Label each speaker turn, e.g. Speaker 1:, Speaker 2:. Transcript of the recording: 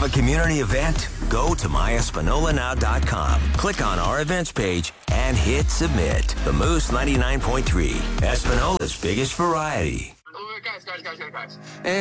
Speaker 1: Have a community event? Go to myespinolanow.com. Click on our events page and hit submit. The Moose 99.3, Espinola's biggest variety.
Speaker 2: Guys.